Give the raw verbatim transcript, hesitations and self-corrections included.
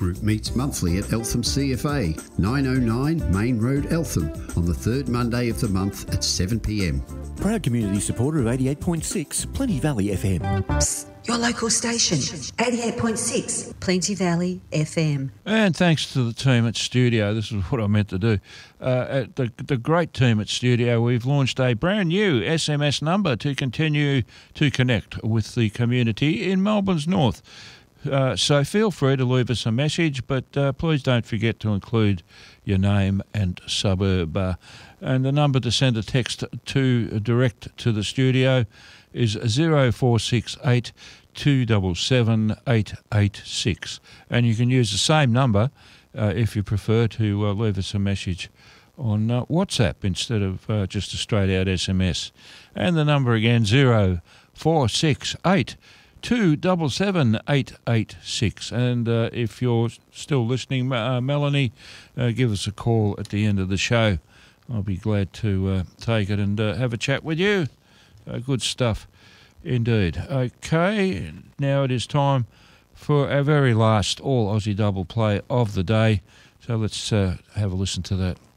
Group meets monthly at Eltham C F A, nine oh nine Main Road, Eltham, on the third Monday of the month at seven p m. Proud community supporter of eighty-eight point six Plenty Valley F M. Psst, your local station, eighty-eight point six Plenty Valley F M. And thanks to the team at Studio, this is what I meant to do. Uh, at the, the great team at Studio, we've launched a brand new S M S number to continue to connect with the community in Melbourne's north. Uh, so feel free to leave us a message, but uh, please don't forget to include your name and suburb. Uh, and the number to send a text to uh, direct to the studio is zero four six eight two seven seven eight eight six. And you can use the same number uh, if you prefer to uh, leave us a message on uh, WhatsApp instead of uh, just a straight out S M S. And the number again, zero four six eight two seven seven eight eight six. And uh, if you're still listening, uh, Melanie, uh, give us a call at the end of the show. I'll be glad to uh, take it and uh, have a chat with you. Uh, good stuff indeed. Okay, now it is time for our very last all Aussie double play of the day. So let's uh, have a listen to that.